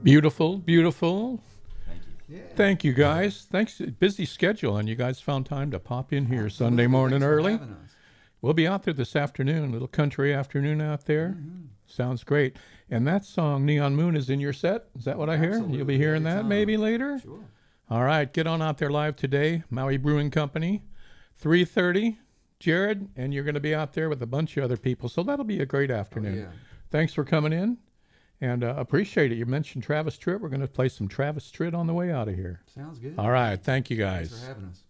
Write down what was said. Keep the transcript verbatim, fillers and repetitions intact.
Beautiful, beautiful. Thank you. Yeah. Thank you, guys. Thanks. Busy schedule, and you guys found time to pop in here Absolutely. Sunday morning Thanks for early. having us. We'll be out there this afternoon, little country afternoon out there. Mm-hmm. Sounds great. And that song, Neon Moon, is in your set? Is that what I hear? Absolutely. You'll be hearing that Anytime. maybe later? Sure. All right, get on out there live today, Maui Brewing Company, three thirty, Jared, and you're going to be out there with a bunch of other people, so that'll be a great afternoon. Oh, yeah. Thanks for coming in, and uh, appreciate it. You mentioned Travis Tritt. We're going to play some Travis Tritt on the way out of here. Sounds good. All right, thank you guys. Thanks for having us.